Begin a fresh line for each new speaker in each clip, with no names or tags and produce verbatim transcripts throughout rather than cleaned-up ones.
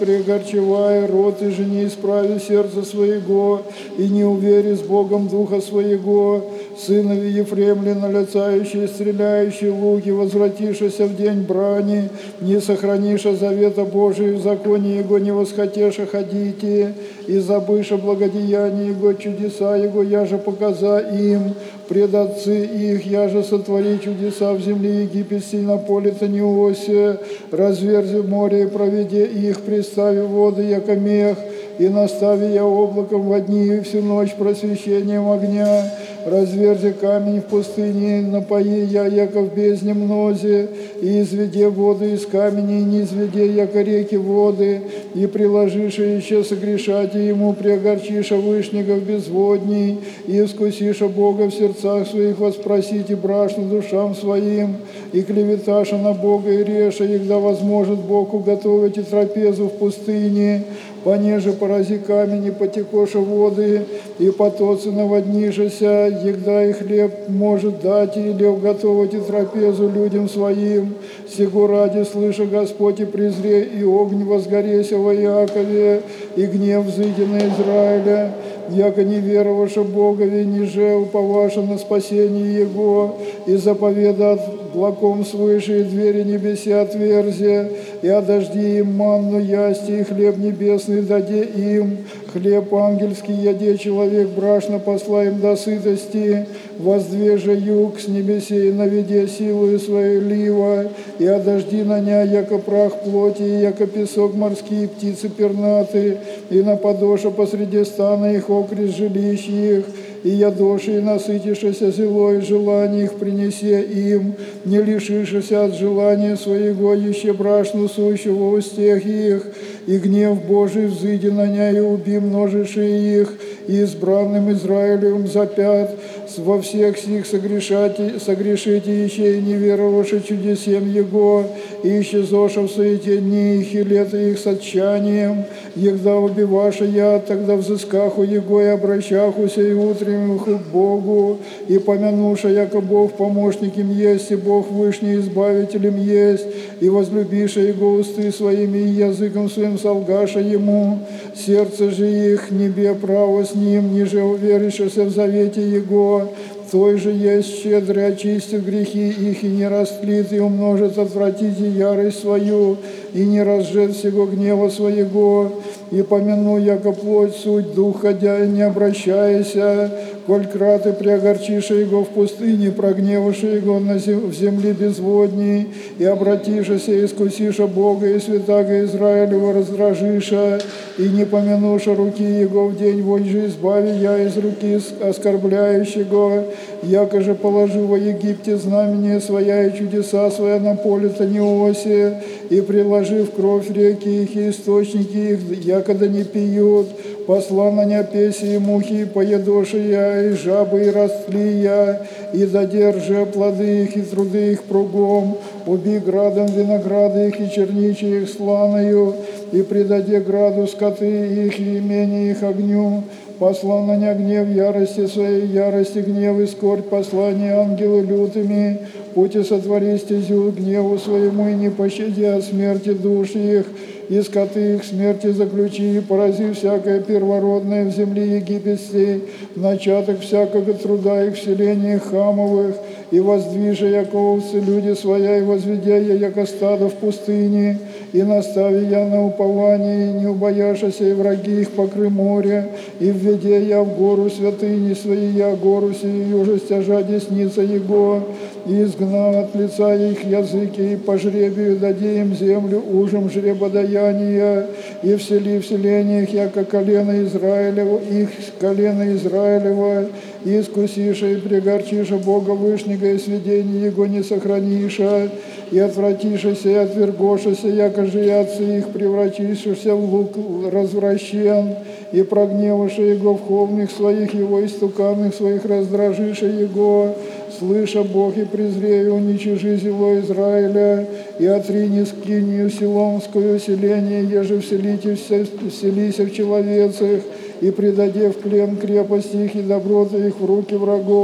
пригорчевай рот и же не исправи сердце своего, и не увери с Богом духа своего. Сынови Ефремлина, летающие, стреляющие луки, возвратишься в день брани, не сохраниша завета Божия, в законе Его не восхотеша ходите, и забыша благодеяние Его, чудеса Его, я же показа им, пред отцы их, я же сотвори чудеса в земле египетской на поле Таниосе, разверзи море и проведи их, пристави воды, яко мех, и настави я облаком во дни и всю ночь просвещением огня, разверзи камень в пустыне, напои я, яко в бездне мнозе, и изведи воду из камня, и не изведи, яко реки воды, и приложиша еще согрешати ему, приогорчиша вышнего безводней, и искусиша Бога в сердцах своих, воспросите брашну душам своим, и клеветаша на Бога, и реша, егда возможет Бог уготовить и трапезу в пустыне, понеже порази камень, и потекоша воды, и потоцы наводнишися, егда и хлеб может дать, или уготовить и трапезу людям своим. Сего ради, слыша Господь, и презре, и огонь возгореся во Якове, и гнев взыди на Израиля, яко не вероваша Богове, ниже уповаша на спасение Его, и заповеда облаком свыше, и двери небеси отверзи, и одожди им манну ясти, и хлеб небесный даде им, хлеб ангельский яде человек, брашно посла им до сытости, воздвеже юг с небесей, наведе силою свою лива, и одожди на ня, яко прах плоти, и яко песок морские, птицы пернаты, и на подоша посреди стана их окрест жилищ их, и ядоши, и насытишься зелой желаний их принесе им, не лишишься от желания своего, еще брашну сущего в устех их, и гнев Божий взыди на ня, и уби множиши их, и избранным Израилевым запят, во всех сих согрешайте, согрешите еще и неверовавши чудесем Его, и исчезоша в суете дни их, и лето их с отчаянием, егда убиваша я, тогда взыскаху Его, и обращахуся, и утрем их к Богу, и помянуша, яко Бог помощником есть, и Бог вышний избавителем есть, и возлюбиша Его усты своими, и языком своим солгаша Ему, сердце же их небе право с Ним, ниже уверишься в завете Его, той же есть щедрый, очистит грехи их, и не растлит, и умножит отвратить и ярость свою, и не разжет всего гнева своего, и помяну, яко плоть суть, дух ходя, и не обращайся, коль краты приогорчиша Его в пустыне, прогневаша Его на зем, в земле безводней, и обратишася, и искусиша Бога, и святаго Израилева раздражиша, и не помянуша руки Его в день вонь же избави я из руки оскорбляющего, яко же положу во Египте знамение своя и чудеса своя на поле Таниосе, и приложив кровь реки их и источники их, якода не пьют, посла на ня песи и мухи, и поедоши я, и жабы, и растли я, и додержи плоды их, и труды их кругом, уби градом винограды их, и черничи их сланою, и предаде граду скоты их, и имение их огню, посла на ня гнев ярости своей, ярости гнев и скорбь, послание ангелы лютыми, пути сотвори стезю гневу своему, и не пощади от смерти душ их, и скоты их смерти заключи, и порази всякое первородное в земле египетской, начаток всякого труда их в селениях хамовых, и воздвижа, яко овцы люди своя, и возведя я, яко стадо в пустыне, и настави я на упование, и не убояшася, и враги их покры море, и введе я в гору святыни свои, я гору сию, уже стяжа десница Его, и изгна от лица их языки, и по жребию даде им землю ужем жребодаяния, и всели в селениях, яко колено Израилева, их колено Израилева, и искусиша, и пригорчиша Бога Вышнего, и сведение Его не сохраниша, и отвратишися, и отвергошися, яко же и отцы их превратишься в лук развращен, и прогневаша Его в холмах своих, Его истуканных своих раздражиша Его, слыша Бог и презрею, уничижи зело Израиля, и отрини скинию Силомскую селение, еже вселите вселися в человецах, и предаде в плен крепость их, и доброты их в руки врагов,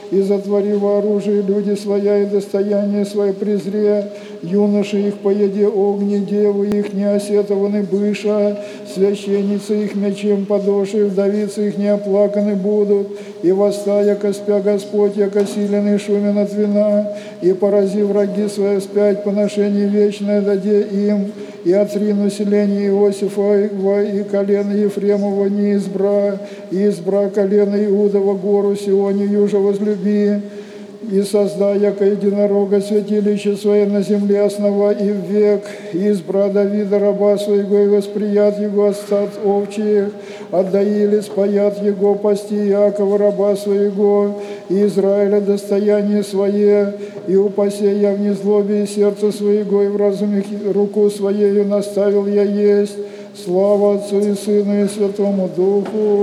и затвори во оружие люди своя и достояние свое презре, юноши их поеде огни, девы их неосетованы быша, священницы их мечем подоши, вдовицы их не оплаканы будут, и восстая, яко спя Господь, яко силен и шумен от вина, и порази враги свои вспять, поношение вечное даде им, и отри население Иосифа и колено Ефремова не избра, и избра колено Иудова гору Сионию же возлюби, и создай, яко единорога святилище свое на земле основа и в век, и избра Давида раба своего, и восприят его от стад овчих, отдаили спаят его пасти Иакова раба своего, и Израиля достояние свое, и упасе я в незлобе сердце своего, и в разуме руку своею наставил я есть. Слава Отцу и Сыну и Святому Духу.